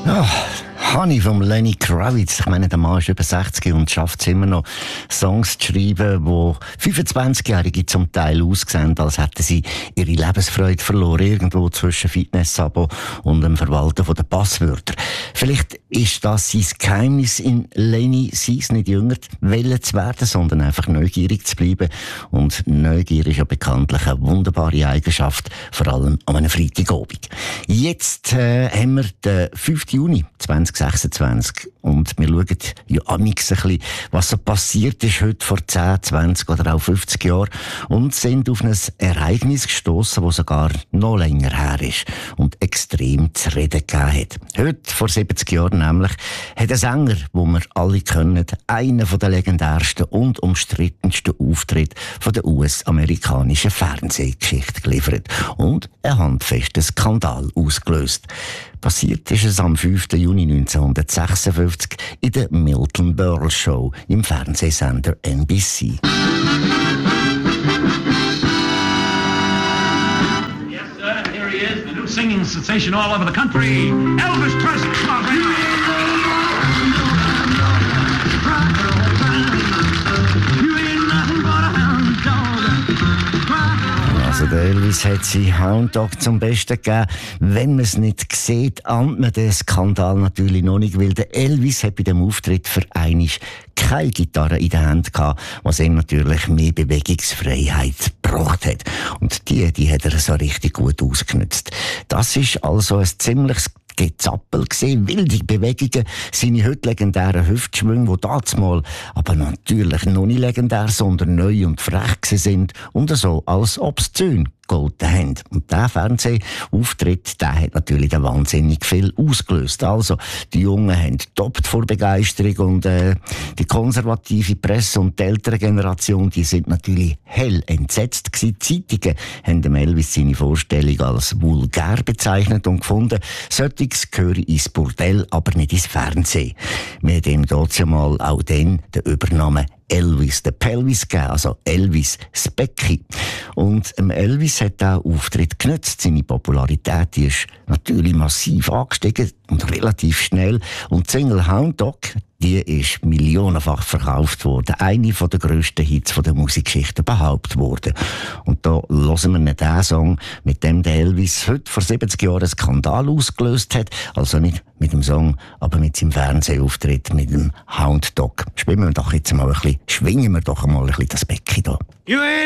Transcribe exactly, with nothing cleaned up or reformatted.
Oh, Honey von Lenny Kravitz. Ich meine, der Mann ist über sechzig und schafft es immer noch, Songs zu schreiben, die fünfundzwanzigjährige zum Teil aussehen, als hätten sie ihre Lebensfreude verloren, irgendwo zwischen Fitness-Abo und dem Verwalten der Passwörter. Vielleicht ist das sein Geheimnis in Lenny, sei es nicht jünger wollen zu werden, sondern einfach neugierig zu bleiben. Und Neugier ist ja bekanntlich eine wunderbare Eigenschaft, vor allem an einem Freitagabend. Jetzt äh, haben wir den fünften Juni zweitausendsechsundzwanzig und wir schauen ja amix ein bisschen, was so passiert ist heute vor zehn, zwanzig oder auch fünfzig Jahren und sind auf ein Ereignis gestossen, das sogar noch länger her ist und extrem zu reden gegeben hat. Heute, vor siebzig Jahren nämlich, hat ein Sänger, wo wir alle kennen, einen der legendärsten und umstrittensten Auftritte von der U S-amerikanischen Fernsehgeschichte geliefert und einen handfesten Skandal ausgelöst. Passiert ist es am fünften Juni neunzehnhundertsechsundfünfzig in der Milton Berle Show im Fernsehsender N B C. Yes, sir. Here he is, the new singing sensation all over the country, Elvis Presley. Also der Elvis hat seinen Hound Dog zum Besten gegeben. Wenn man es nicht sieht, ahnt man den Skandal natürlich noch nicht, weil der Elvis hat bei dem Auftritt für einmal keine Gitarre in der Hand gehabt, was ihm natürlich mehr Bewegungsfreiheit gebracht hat. Und die, die hat er so richtig gut ausgenutzt. Das ist also ein ziemliches Gezappel gesehen, wilde Bewegungen, seine heute legendären Hüftschwünge, die dazumal aber natürlich noch nicht legendär, sondern neu und frech sind und so als obszön gegolten haben. Und dieser Fernsehauftritt, der hat natürlich wahnsinnig viel ausgelöst. Also, die Jungen haben getoppt vor Begeisterung und äh, die konservative Presse und die ältere Generation, die sind natürlich hell entsetzt gewesen. Die Zeitungen haben dem Elvis seine Vorstellung als vulgär bezeichnet und gefunden, solches gehöre ins Bordell, aber nicht ins Fernsehen. Wir haben ihm dort ja mal auch dann den Übernamen Elvis the Pelvis gegeben, also Elvis Specky. Und ähm, Elvis hat diesen Auftritt genutzt. Seine Popularität die ist natürlich massiv angestiegen und relativ schnell. Und die Single Hound Dog, die ist millionenfach verkauft worden. Eine der grössten Hits der Musikgeschichte überhaupt worden. Und da hören wir nicht den Song, mit dem der Elvis heute vor siebzig Jahren einen Skandal ausgelöst hat. Also nicht mit dem Song, aber mit seinem Fernsehauftritt, mit dem Hound Dog. Spielen wir doch jetzt mal ein bisschen, schwingen wir doch mal ein bisschen das Becken da. You ain't